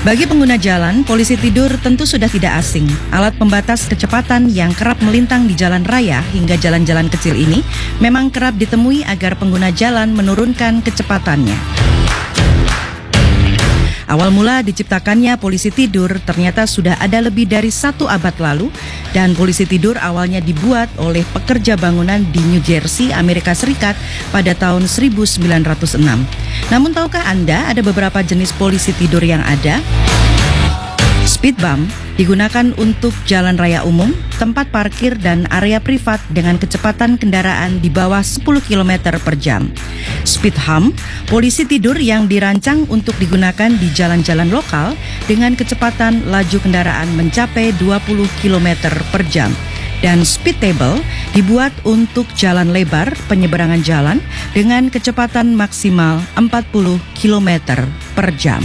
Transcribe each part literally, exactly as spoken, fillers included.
Bagi pengguna jalan, polisi tidur tentu sudah tidak asing. Alat pembatas kecepatan yang kerap melintang di jalan raya hingga jalan-jalan kecil ini memang kerap ditemui agar pengguna jalan menurunkan kecepatannya. Awal mula diciptakannya polisi tidur ternyata sudah ada lebih dari satu abad lalu, dan polisi tidur awalnya dibuat oleh pekerja bangunan di New Jersey, Amerika Serikat pada tahun seribu sembilan ratus enam. Namun tahukah Anda ada beberapa jenis polisi tidur yang ada? Speed bump digunakan untuk jalan raya umum, tempat parkir, dan area privat dengan kecepatan kendaraan di bawah sepuluh kilometer per jam. Speed hump, polisi tidur yang dirancang untuk digunakan di jalan-jalan lokal dengan kecepatan laju kendaraan mencapai dua puluh kilometer per jam. Dan speed table dibuat untuk jalan lebar penyeberangan jalan dengan kecepatan maksimal empat puluh kilometer per jam.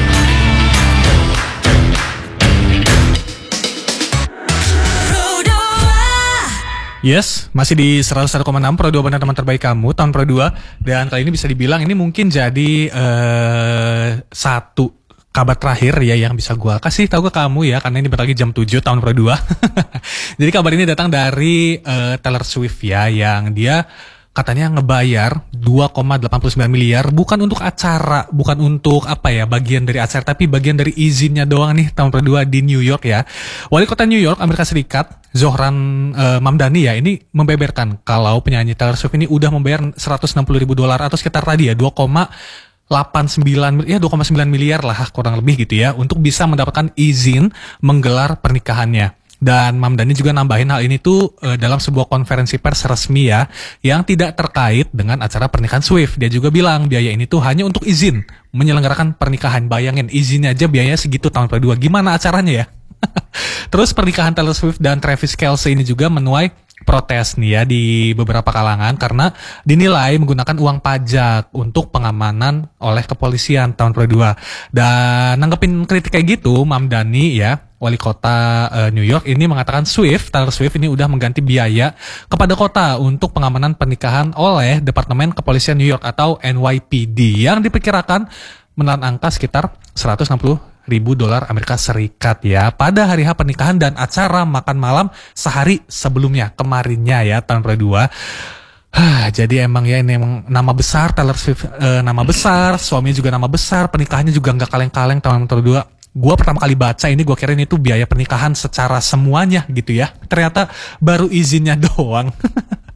Yes, masih di seratus satu koma enam Pro dua benar teman terbaik kamu, tahun Pro dua. Dan kali ini bisa dibilang ini mungkin jadi uh, satu kabar terakhir ya yang bisa gue kasih tahu ke kamu ya, karena ini bentar lagi jam tujuh tahun Pro dua. Jadi kabar ini datang dari uh, Taylor Swift ya, yang dia katanya ngebayar dua koma delapan puluh sembilan miliar bukan untuk acara, bukan untuk apa ya, bagian dari acara, tapi bagian dari izinnya doang nih tahun Pro dua di New York ya. Wali kota New York, Amerika Serikat, Zohran uh, Mamdani ya, ini membeberkan kalau penyanyi Taylor Swift ini udah membayar seratus enam puluh ribu dolar atau sekitar tadi ya dua koma delapan sembilan ya dua koma sembilan miliar lah kurang lebih gitu ya, untuk bisa mendapatkan izin menggelar pernikahannya. Dan Mamdani juga nambahin hal ini tuh e, dalam sebuah konferensi pers resmi ya, yang tidak terkait dengan acara pernikahan Swift. Dia juga bilang biaya ini tuh hanya untuk izin menyelenggarakan pernikahan. Bayangin izinnya aja biayanya segitu tahun Pro dua, gimana acaranya ya? Terus pernikahan Taylor Swift dan Travis Kelce ini juga menuai protes nih ya di beberapa kalangan karena dinilai menggunakan uang pajak untuk pengamanan oleh kepolisian tahun Pro dua. Dan nanggepin kritik kayak gitu, Mamdani ya, wali kota uh, New York ini mengatakan Swift, Taylor Swift ini udah mengganti biaya kepada kota untuk pengamanan pernikahan oleh Departemen Kepolisian New York atau N Y P D yang diperkirakan menelan angka sekitar seratus enam puluh ribu dolar Amerika Serikat ya pada hari H pernikahan dan acara makan malam sehari sebelumnya kemarinnya ya tahun Pro dua. Jadi emang ya ini emang nama besar Taylor Swift, eh, nama besar, suaminya juga nama besar, pernikahannya juga nggak kaleng-kaleng tahun Pro dua. Gue pertama kali baca ini gue kira ini tuh biaya pernikahan secara semuanya gitu ya, ternyata baru izinnya doang.